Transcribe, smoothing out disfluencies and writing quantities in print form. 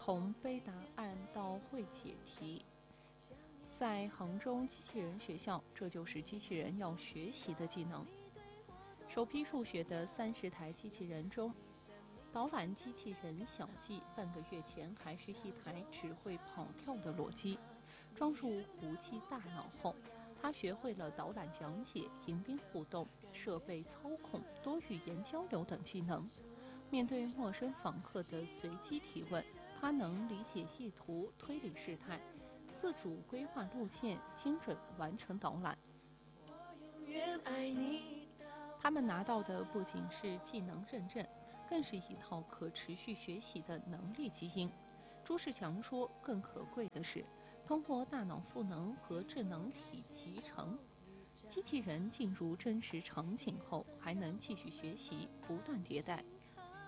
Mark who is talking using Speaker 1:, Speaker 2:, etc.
Speaker 1: 从背答案到会解题。在衡中机器人学校，这就是机器人要学习的技能。首批入学的30台机器人中，导览机器人小季半个月前还是一台只会跑跳的裸机，装入胡记大脑后，他学会了导览讲解、迎宾互动、设备操控、多语言交流等技能。面对陌生访客的随机提问，他能理解意图、推理事态，自主规划路线，精准完成导览。他们拿到的不仅是技能认证，更是一套可持续学习的能力基因。朱世强说，更可贵的是，通过大脑赋能和智能体集成，机器人进入真实场景后，还能继续学习，不断迭代，